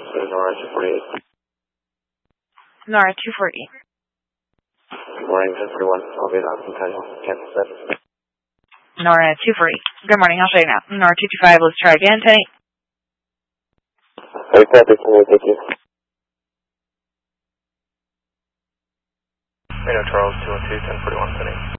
Nora 248. Nora 248. Good morning, 1041. I'll be out Centennial, Kansas City. Nora 248. Good morning, I'll show you now. Nora 225, let's try again. 10-8. Hey, copy, thank you. Reno Charles 212, 1041, 10-8.